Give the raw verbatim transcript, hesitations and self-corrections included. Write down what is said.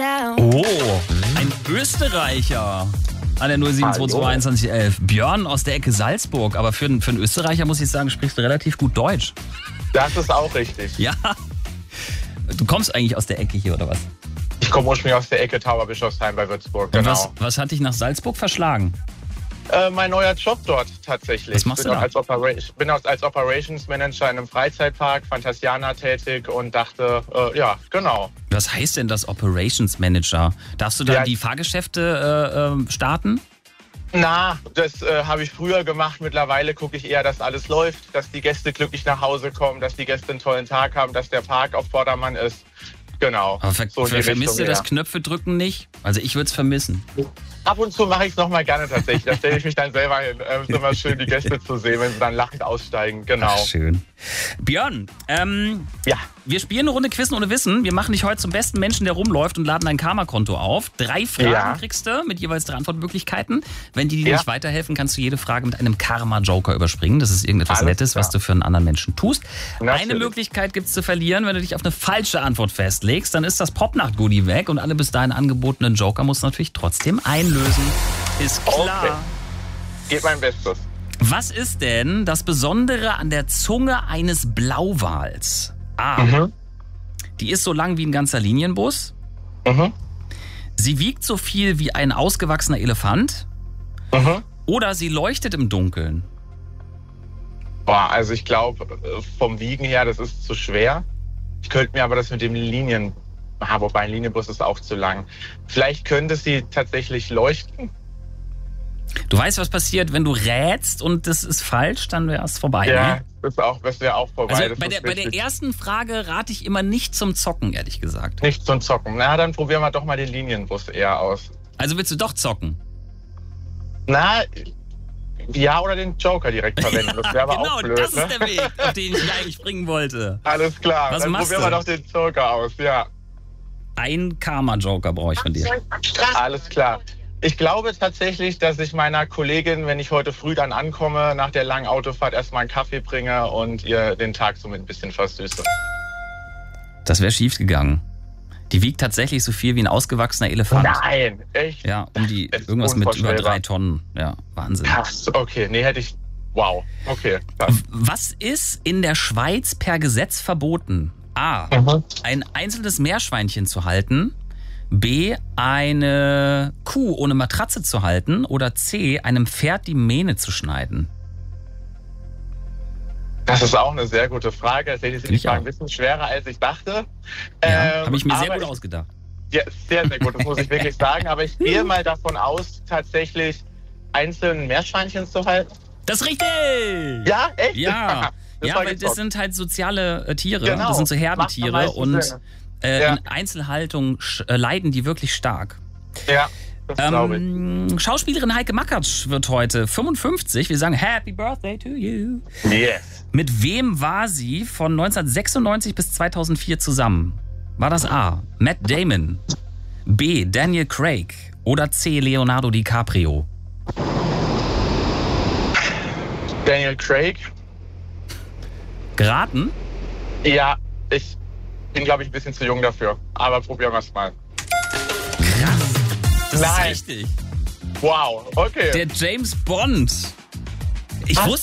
Oh, ein Österreicher. An der null sieben zwei zwei einundzwanzig elf. Björn aus der Ecke Salzburg. Aber für, für einen Österreicher, muss ich sagen, sprichst du relativ gut Deutsch. Das ist auch richtig. Ja. Du kommst eigentlich aus der Ecke hier, oder was? Ich komme ursprünglich aus der Ecke Tauberbischofsheim bei Würzburg, genau. Und was, was hat dich nach Salzburg verschlagen? Äh, mein neuer Job dort tatsächlich. Was machst bin du da? Als Opera- ich bin als Operations Manager in einem Freizeitpark, Phantasiana, tätig und dachte, äh, ja, genau. Was heißt denn das Operations Manager? Darfst du da Ja. die Fahrgeschäfte äh, äh, starten? Na, das äh, habe ich früher gemacht. Mittlerweile gucke ich eher, dass alles läuft, dass die Gäste glücklich nach Hause kommen, dass die Gäste einen tollen Tag haben, dass der Park auf Vordermann ist. Genau. Aber ver So in die ver vermisst Richtung, du das ja. Knöpfe drücken nicht? Also ich würde es vermissen. Ab und zu mache ich es nochmal gerne tatsächlich. Da stelle ich mich dann selber hin. Es ist immer schön, die Gäste zu sehen, wenn sie dann lachend aussteigen. Genau. Ach, schön. Björn, ähm, Ja. wir spielen eine Runde Quizzen ohne Wissen. Wir machen dich heute zum besten Menschen, der rumläuft und laden dein Karma-Konto auf. Drei Fragen Ja. kriegst du mit jeweils drei Antwortmöglichkeiten. Wenn die dir Ja. nicht weiterhelfen, kannst du jede Frage mit einem Karma-Joker überspringen. Das ist irgendetwas Alles Nettes, klar. was du für einen anderen Menschen tust. Natürlich. Eine Möglichkeit gibt es zu verlieren, wenn du dich auf eine falsche Antwort festlegst. Dann ist das Popnacht-Goodie weg und alle bis dahin angebotenen Joker musst du natürlich trotzdem einlösen. Ist klar. Okay. Geht mein Bestes. Was ist denn das Besondere an der Zunge eines Blauwals? A. Mhm. Die ist so lang wie ein ganzer Linienbus. Mhm. Sie wiegt so viel wie ein ausgewachsener Elefant. Mhm. Oder sie leuchtet im Dunkeln. Boah, also ich glaube, vom Wiegen her, das ist zu schwer. Ich könnte mir aber das mit dem Linien... Ah, wobei ein Linienbus ist auch zu lang. Vielleicht könnte sie tatsächlich leuchten. Du weißt, was passiert, wenn du rätst und das ist falsch, dann wäre es vorbei. Ja, Ne? das, ist auch, das wäre auch vorbei. Also das bei ist der, bei der richtig. ersten Frage rate ich immer nicht zum Zocken, ehrlich gesagt. Nicht zum Zocken. Na, dann probieren wir doch mal den Linienbus eher aus. Also willst du doch zocken? Na, ja, oder den Joker direkt verwenden. Das wäre aber genau, auch blöd, das ne? ist der Weg, auf den ich eigentlich bringen wollte. Alles klar, Was dann machst probieren wir du? doch den Joker aus, ja. Ein Karma-Joker brauche ich von dir. Alles klar. Ich glaube tatsächlich, dass ich meiner Kollegin, wenn ich heute früh dann ankomme, nach der langen Autofahrt erstmal einen Kaffee bringe und ihr den Tag somit ein bisschen versüße. Das wäre schief gegangen. Die wiegt tatsächlich so viel wie ein ausgewachsener Elefant. Nein, echt? Ja, um die Das ist irgendwas mit über unvorstellbar. drei Tonnen. Ja, Wahnsinn. Krass, okay, nee, hätte ich... Wow, okay. Krass. Was ist in der Schweiz per Gesetz verboten? A. Mhm. Ein einzelnes Meerschweinchen zu halten. B. Eine Kuh ohne Matratze zu halten. Oder C. Einem Pferd die Mähne zu schneiden. Das ist auch eine sehr gute Frage. Tatsächlich sind Finde die ich Fragen auch. ein bisschen schwerer, als ich dachte. Ja, Ähm, habe ich mir sehr aber gut ich- ausgedacht. Ja, sehr, sehr gut, das muss ich wirklich sagen. Aber ich gehe mal davon aus, tatsächlich einzelne Meerschweinchen zu halten. Das ist richtig! Ja, echt? Ja, Das ja war weil das gezockt. sind halt soziale äh, Tiere. Genau. Das sind so Macht am Herdentiere meisten und Sinn. äh, Ja. in Einzelhaltung sch- äh, leiden die wirklich stark. Ja, das glaube ich. Ähm, Schauspielerin Heike Makatsch wird heute fünfundfünfzig. Wir sagen Happy Birthday to you. Yes. Mit wem war sie von neunzehnhundertsechsundneunzig bis zweitausendvier zusammen? War das A. Matt Damon, B. Daniel Craig oder C. Leonardo DiCaprio? Daniel Craig. Geraten? Ja, ich bin, glaube ich, ein bisschen zu jung dafür. Aber probieren wir es mal. Krass. Das Nein. ist richtig. Wow, okay. Der James Bond. Ich Was? wusste